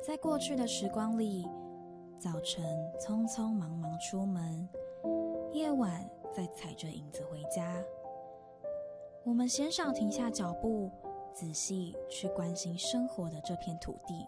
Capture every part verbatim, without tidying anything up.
在过去的时光里，早晨匆匆忙忙出门，夜晚再踩着影子回家。我们鲜少停下脚步，仔细去关心生活的这片土地。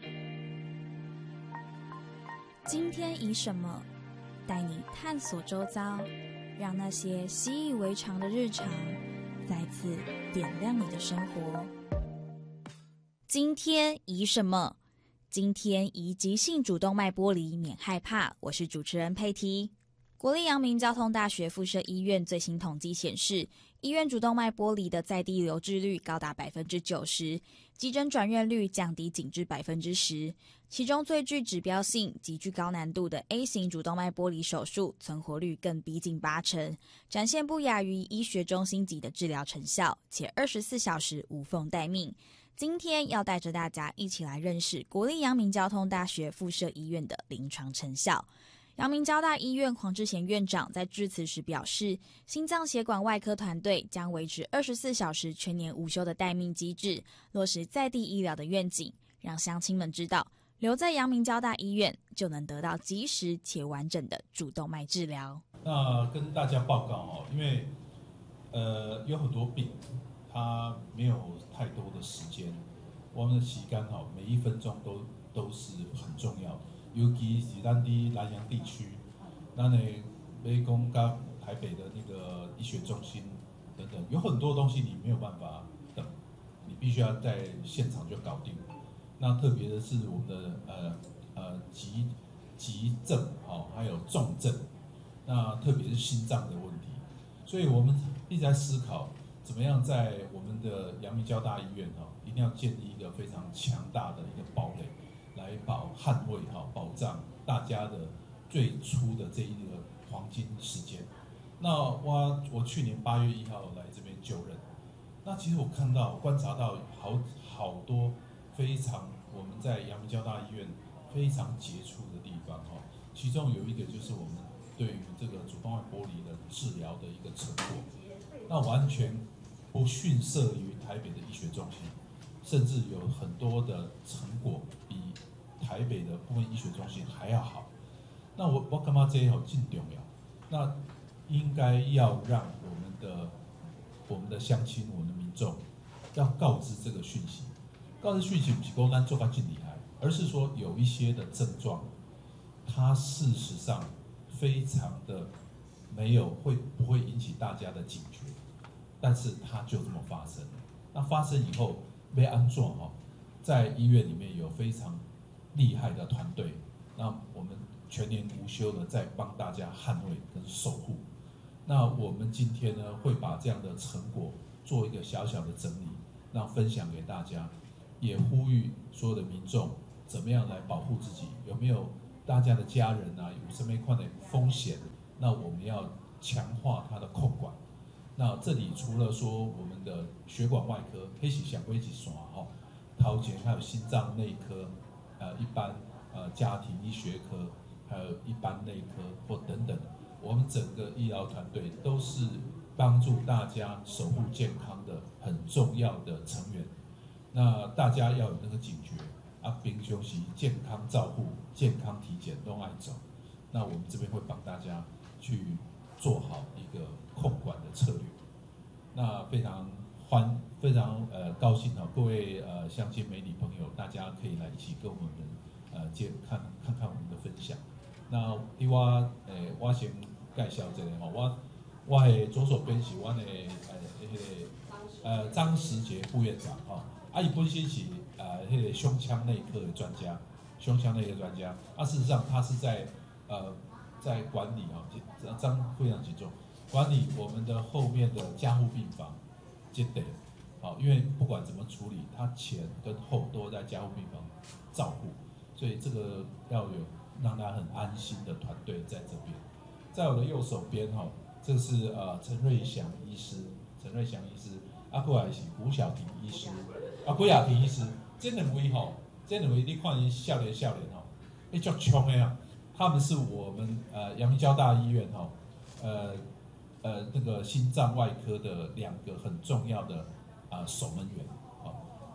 今天以什么带你探索周遭，让那些习以为常的日常再次点亮你的生活。今天以什么？今天以急性主动脉剥离免害怕。我是主持人佩蒂。国立阳明交通大学附设医院最新统计显示，医院主动脉剥离的在地留置率高达百分之九十，急诊转院率降低仅至百分之十。其中最具指标性、极具高难度的 A 型主动脉剥离手术，存活率更逼近八成，展现不亚于医学中心级的治疗成效，且二十四小时无缝待命。今天要带着大家一起来认识国立阳明交通大学附设医院的临床成效。阳明交大医院黄志贤院长在致辞时表示，心脏血管外科团队将维持二十四小时全年无休的待命机制，落实在地医疗的愿景，让乡亲们知道留在阳明交大医院就能得到及时且完整的主动脉治疗。 那跟大家报告哦，因为呃有很多病它没有太多的时间，我们的时间哦每一分钟都都是很重要的。尤其是咱的南洋地区，咱的北工跟台北的那个医学中心等等，有很多东西你没有办法等，你必须要在现场就搞定。那特别的是我们的呃呃急急症哦，还有重症，那特别是心脏的问题，所以我们一直在思考，怎么样在我们的阳明交大医院哦，一定要建立一个非常强大的一个堡垒。来保捍卫哈保障大家的最初的这一个黄金时间。那我我去年八月一号来这边就任，那其实我看到观察到好好多非常我们在阳明交大医院非常杰出的地方哈，其中有一个就是我们对于这个主动脉剥离的治疗的一个成果，那完全不逊色于台北的医学中心，甚至有很多的成果比台北的部分医学中心还要好。那我我感觉这好很重要，那应该要让我们的我们的乡亲、我们的民众要告知这个讯息。告知讯息不是说咱做到很厉害，而是说有一些的症状，它事实上非常的没有会不会引起大家的警觉，但是它就这么发生。那发生以后要安怎哈？在医院里面有非常厉害的团队，那我们全年无休的在帮大家捍卫跟守护。那我们今天呢，会把这样的成果做一个小小的整理，让分享给大家，也呼吁所有的民众怎么样来保护自己。有没有大家的家人啊，有什么样的风险？那我们要强化它的控管。那这里除了说我们的血管外科，黑喜想归几耍哈，头前还有心脏内科。呃，一般呃家庭医学科，还有一般内科或等等，我们整个医疗团队都是帮助大家守护健康的很重要的成员。那大家要有那个警觉啊，平常时健康照护、健康体检都爱走。那我们这边会帮大家去做好一个控管的策略。那非常欢。非常呃高兴哈，各位呃乡亲媒体朋友，大家可以来一起跟我们呃接看看看我们的分享。那因为我呃我先介绍一下哈，我我的左手边是我的呃那个呃张时杰副院长哈，啊伊本身是呃那个胸腔内科的专家，胸腔内科专家。啊事实上他是在呃在管理啊，张副院长集中管理我们的后面的加护病房接待。好，因为不管怎么处理，他前跟后都在加护病房照顾，所以这个要有让他很安心的团队在这边。在我的右手边哈，这是呃陈瑞祥医师，陈瑞祥医师，啊过来是胡小婷医师，啊胡小婷医师，这两位哈，这两位你看伊笑脸笑脸哈，你足冲的啊，他们是我们呃阳明交大医院哈，呃呃那个心脏外科的两个很重要的。啊、呃，守门员啊，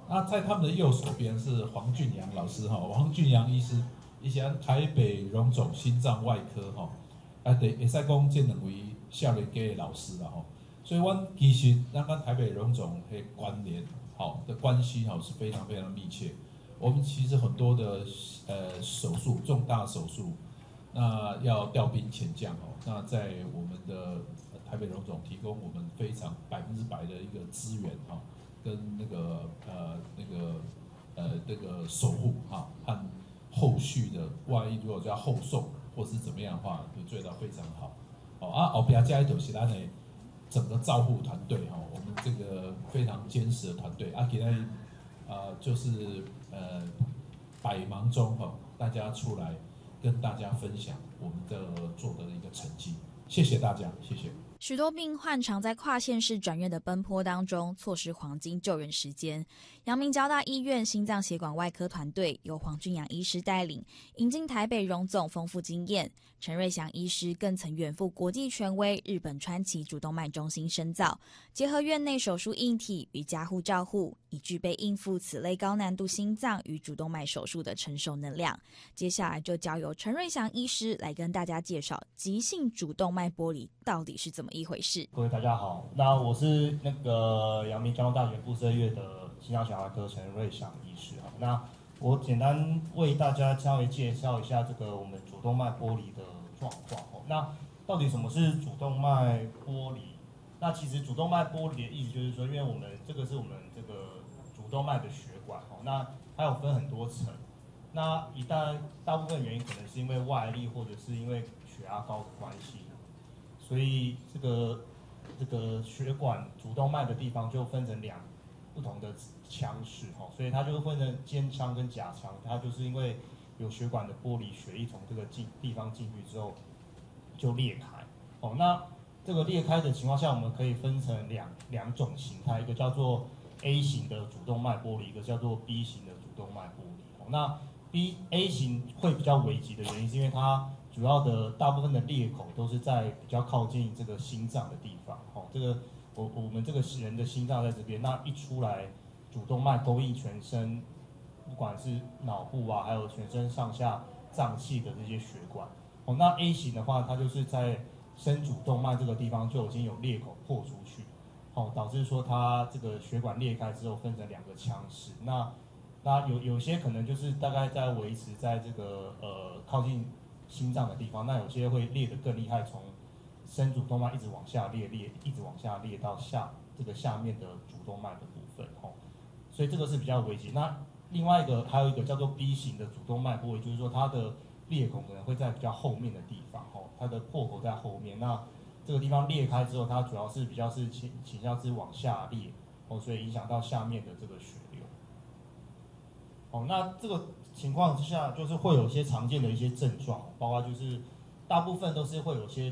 那在他们的右手边是黄俊阳老师哈，黄俊阳医师，以前台北荣总心脏外科哈，啊对，会使讲这两位少年家的老师啦吼，所以阮其实咱跟台北荣总的关联好的关系哈是非常非常密切。我们其实很多的呃手术，重大手术，那要调兵遣将哦，那在我们的台北荣总提供我们非常百分之百的一个资源哈。跟那个呃那个呃那个守护哈、啊、和后续的万一如果叫后送或是怎么样的话，就做到非常好。哦啊，后边加一头是咱的整个照护团队哈、哦，我们这个非常坚实的团队啊，给他呃就是呃百忙中哈、哦，大家出来跟大家分享我们的做的一个成绩，谢谢大家，谢谢。 许多病患常在跨县市转院的奔波当中错失黄金救援时间。阳明交大医院心脏血管外科团队由黄俊阳医师带领，引进台北荣总丰富经验。陈瑞祥医师更曾远赴国际权威日本川崎主动脉中心深造，结合院内手术硬体与加护照护，以具备应付此类高难度心脏与主动脉手术的承受能量。接下来就交由陈瑞祥医师来跟大家介绍急性主动脉剥离到底是怎么一回事。 各位大家好，那我是那个阳明交通大学附设院的心脏血管科陈瑞祥医师。那我简单为大家稍微介绍一下这个我们主动脉剥离的状况。那到底什么是主动脉剥离？那其实主动脉剥离的意思就是说，因为我们这个是我们这个主动脉的血管，那它有分很多层。那一旦大部分原因可能是因为外力或者是因为血压高的关系，所以这个这个血管主动脉的地方就分成两不同的腔室，所以它就分成间腔跟假腔。它就是因为有血管的剥离，血液从这个进地方进去之后就裂开。哦，那这个裂开的情况下，我们可以分成两两种形态，一个叫做 A 型的主动脉剥离，一个叫做 B 型的主动脉剥离。哦，那 B A 型会比较危急的原因，是因为它主要的大部分的裂口都是在比较靠近这个心脏的地方。哦，这个我我们这个人的心脏在这边，那一出来，主动脉供应全身，不管是脑部啊，还有全身上下脏器的这些血管。哦，那 A 型的话，它就是在深主动脉这个地方就已经有裂口破出去，哦，导致说它这个血管裂开之后分成两个腔室。那那有有些可能就是大概在维持在这个呃靠近心脏的地方，那有些会裂得更厉害，从深主动脉一直往下裂裂，一直往下裂到下这个下面的主动脉的部分，哦，所以这个是比较危急。那另外一个还有一个叫做 B 型的主动脉剥离，就是说它的裂孔可能会在比较后面的地方，哦，它的破口在后面，那这个地方裂开之后，它主要是比较是倾倾向是往下裂，哦，所以影响到下面的这个血流。哦，那这个情况之下，就是会有一些常见的一些症状，包括就是大部分都是会有些